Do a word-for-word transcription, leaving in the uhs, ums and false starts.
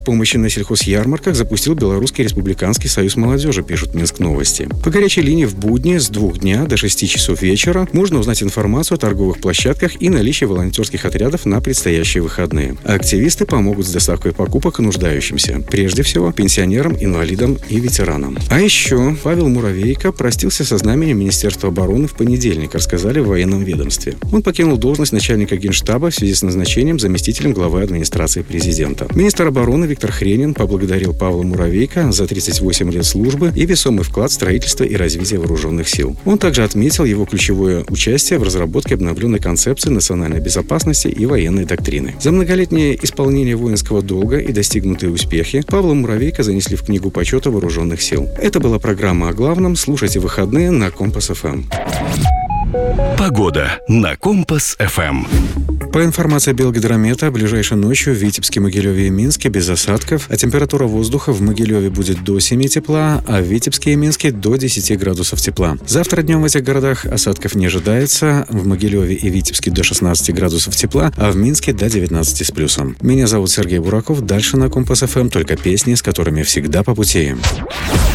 Помощи на сельхозярмарках запустил Белорусский республиканский союз молодежи, пишут Минск Новости. По горячей линии в будни с двух дня до шести часов вечера можно узнать информацию о торговых площадках и наличии волонтерских отрядов на предстоящие выходные. Активисты помогут с доставкой покупок нуждающимся. Прежде всего, пенсионерам, инвалидам и ветеранам. А еще Павел Муравейко простился со знаменем Министерства обороны в понедельник, рассказали в военном ведомстве. Он покинул должность начальника Генштаба в связи с назначением заместителем главы администрации президента. Министр обороны Виктор Хренин поблагодарил Павла Муравейко за тридцать восемь лет службы и весомый вклад в строительство и развитие вооруженных сил. Он также отметил его ключевое участие в разработке обновленной концепции национальной безопасности и военной доктрины. За многолетнее исполнение воинского долга и достигнутые успехи Павла Муравейко занесли в Книгу почета вооруженных сил. Это была программа о главном. Слушайте выходные на Компас-ФМ. Погода на Компас-ФМ. По информации Белгидромета, ближайшей ночью в Витебске, Могилеве и Минске без осадков, а температура воздуха в Могилеве будет до семи тепла, а в Витебске и Минске до десяти градусов тепла. Завтра днем в этих городах осадков не ожидается, в Могилеве и Витебске до шестнадцати градусов тепла, а в Минске до девятнадцати с плюсом. Меня зовут Сергей Бураков, дальше на Компас-ФМ только песни, с которыми всегда по пути.